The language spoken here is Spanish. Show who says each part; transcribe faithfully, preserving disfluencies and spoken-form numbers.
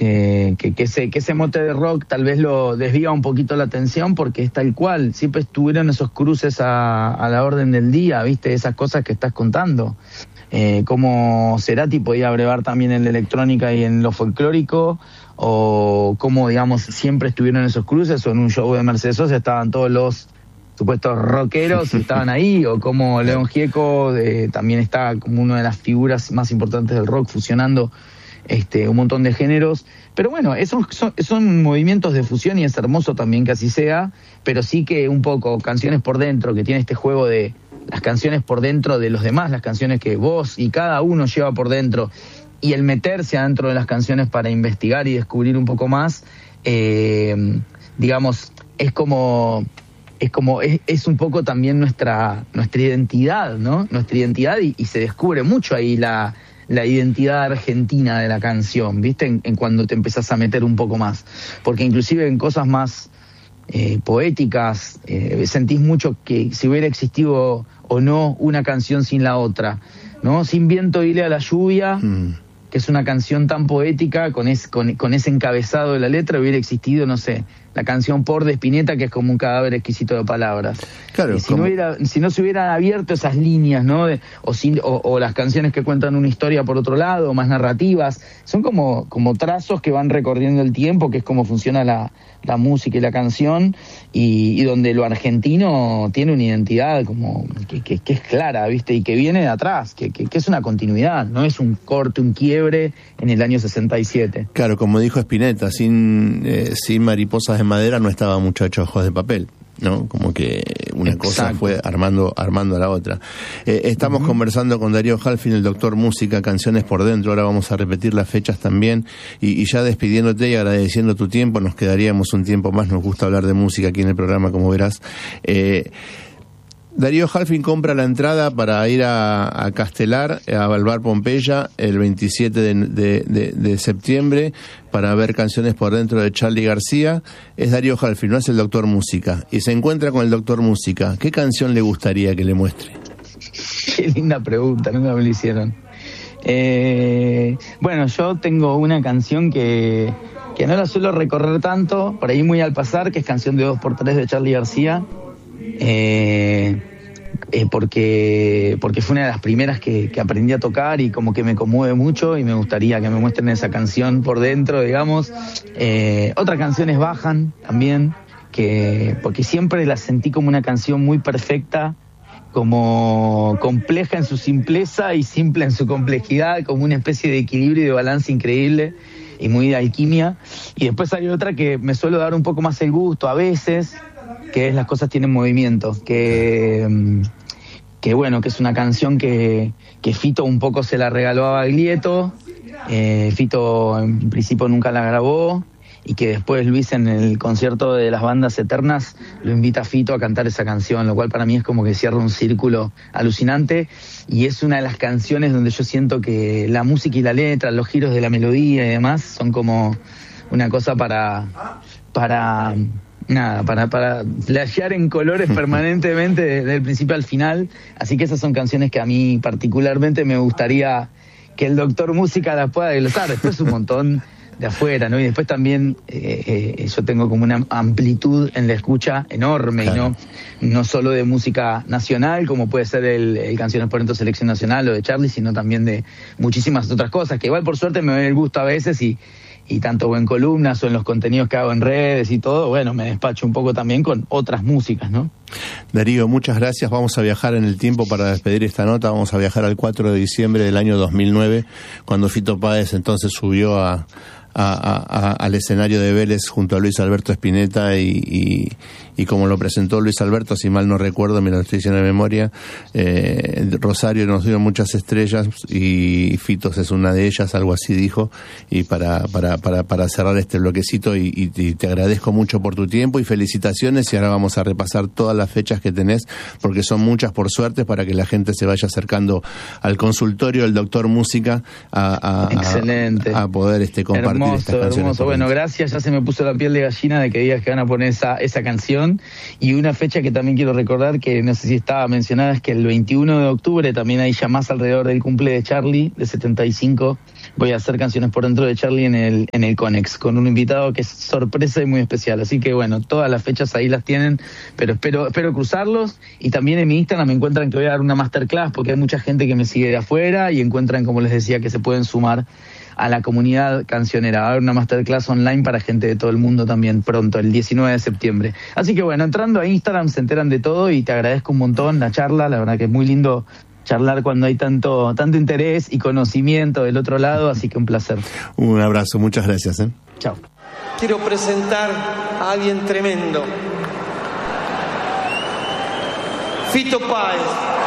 Speaker 1: que, que, que, ese, que ese mote de rock tal vez lo desvía un poquito la atención, porque es tal cual, siempre estuvieron esos cruces a, a la orden del día, ¿viste? Esas cosas que estás contando. Eh, como Cerati podía brevar también en la electrónica y en lo folclórico, o como, digamos, siempre estuvieron esos cruces, o en un show de Mercedes Sosa estaban todos los supuestos rockeros y estaban ahí, o como León Gieco eh, también está como una de las figuras más importantes del rock, fusionando este un montón de géneros. Pero bueno, esos son, son movimientos de fusión, y es hermoso también que así sea, pero sí que un poco Canciones por Dentro, que tiene este juego de las canciones por dentro de los demás, las canciones que vos y cada uno lleva por dentro, y el meterse adentro de las canciones para investigar y descubrir un poco más, eh, digamos, es como... es como es, es un poco también nuestra nuestra identidad, ¿no? Nuestra identidad, y, y se descubre mucho ahí la, la identidad argentina de la canción, ¿viste? En, en cuando te empezás a meter un poco más. Porque inclusive en cosas más eh, poéticas, eh, sentís mucho que si hubiera existido o no una canción sin la otra, ¿no? Sin viento hile a la lluvia, mm. que es una canción tan poética, con, es, con, con ese encabezado de la letra, hubiera existido, no sé, la canción Por de Spinetta, que es como un cadáver exquisito de palabras.
Speaker 2: Claro,
Speaker 1: y si,
Speaker 2: como...
Speaker 1: no hubiera, si no se hubieran abierto esas líneas, ¿no? De, o, sin, o, o las canciones que cuentan una historia por otro lado, más narrativas, son como, como trazos que van recorriendo el tiempo, que es como funciona la, la música y la canción, y, y donde lo argentino tiene una identidad como que, que, que es clara, ¿viste? Y que viene de atrás, que, que, que es una continuidad, no es un corte, un quiebre en el año sesenta y siete.
Speaker 2: Claro, como dijo Spinetta, sin, eh, sin mariposas de madera no estaba Muchacho Ojos de Papel, ¿no? Como que una Exacto. cosa fue armando armando a la otra. Eh, estamos uh-huh. conversando con Darío Halfin, el doctor música, Canciones por Dentro. Ahora vamos a repetir las fechas también, y, y ya despidiéndote y agradeciendo tu tiempo. Nos quedaríamos un tiempo más, nos gusta hablar de música aquí en el programa, como verás. Eh, Darío Halfin compra la entrada para ir a, a Castelar, a Balbar Pompeya, el veintisiete de, de, de, de septiembre, para ver Canciones por Dentro de Charly García. Es Darío Halfin, no es el doctor música, y se encuentra con el doctor música. ¿Qué canción le gustaría que le muestre?
Speaker 1: Qué linda pregunta, nunca me lo hicieron. Eh, bueno, yo tengo una canción que, que no la suelo recorrer tanto, por ahí muy al pasar, que es Canción de dos por tres de Charly García. Eh, eh, porque porque fue una de las primeras que, que aprendí a tocar, y como que me conmueve mucho, y me gustaría que me muestren esa canción por dentro, digamos. Eh, otras canciones Bajan también, que porque siempre la sentí como una canción muy perfecta, como compleja en su simpleza y simple en su complejidad, como una especie de equilibrio y de balance increíble y muy de alquimia. Y después hay otra que me suelo dar un poco más el gusto a veces, que es Las cosas tienen movimiento, que, que bueno, que es una canción que, que Fito un poco se la regaló a Baglietto. eh, Fito en principio nunca la grabó, y que después Luis, en el concierto de las bandas eternas, lo invita a Fito a cantar esa canción, lo cual para mí es como que cierra un círculo alucinante, y es una de las canciones donde yo siento que la música y la letra, los giros de la melodía y demás, son como una cosa para... para Nada, para, para flashear en colores permanentemente desde el principio al final. Así que esas son canciones que a mí particularmente me gustaría que el doctor música las pueda glosar. Después un montón de afuera, ¿no? Y después también eh, eh, yo tengo como una amplitud en la escucha enorme, claro. y no, no solo de música nacional, como puede ser el, el Canciones por Dentro Selección Nacional o de Charly, sino también de muchísimas otras cosas, que igual por suerte me doy el gusto a veces, y y tanto o en columnas o en los contenidos que hago en redes y todo, bueno, me despacho un poco también con otras músicas, ¿no?
Speaker 2: Darío, muchas gracias. Vamos a viajar en el tiempo para despedir esta nota. Vamos a viajar al cuatro de diciembre del año dos mil nueve, cuando Fito Páez entonces subió a, a, a, al escenario de Vélez junto a Luis Alberto Spinetta, y, y, y como lo presentó Luis Alberto, si mal no recuerdo, me lo estoy diciendo de memoria, eh, Rosario nos dio muchas estrellas y Fitos es una de ellas, algo así dijo. Y para para para para cerrar este bloquecito, y, y, y te agradezco mucho por tu tiempo y felicitaciones, y ahora vamos a repasar todas las fechas que tenés, porque son muchas por suerte, para que la gente se vaya acercando al consultorio del doctor música a, a,
Speaker 1: Excelente.
Speaker 2: a, a poder este compartir
Speaker 1: hermoso,
Speaker 2: estas canciones.
Speaker 1: Hermoso, bueno, gracias, ya se me puso la piel de gallina de que digas que van a poner esa, esa canción. Y una fecha que también quiero recordar, que no sé si estaba mencionada, es que el veintiuno de octubre, también ahí ya más alrededor del cumple de Charly, de setenta y cinco, voy a hacer Canciones por Dentro de Charlie en el, en el Conex, con un invitado que es sorpresa y muy especial. Así que bueno, todas las fechas ahí las tienen, pero espero, espero cruzarlos. Y también en mi Instagram me encuentran que voy a dar una masterclass, porque hay mucha gente que me sigue de afuera y encuentran, como les decía, que se pueden sumar a la comunidad cancionera. Va a haber una masterclass online para gente de todo el mundo también pronto, el diecinueve de septiembre. Así que bueno, entrando a Instagram se enteran de todo y te agradezco un montón la charla. La verdad que es muy lindo charlar cuando hay tanto tanto interés y conocimiento del otro lado, así que un placer.
Speaker 2: Un abrazo, muchas gracias. ¿eh?
Speaker 1: Chao.
Speaker 3: Quiero presentar a alguien tremendo. Fito Páez.